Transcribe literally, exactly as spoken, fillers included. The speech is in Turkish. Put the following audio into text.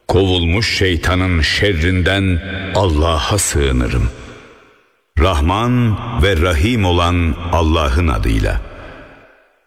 Kovulmuş şeytanın şerrinden Allah'a sığınırım. Rahman ve Rahim olan Allah'ın adıyla.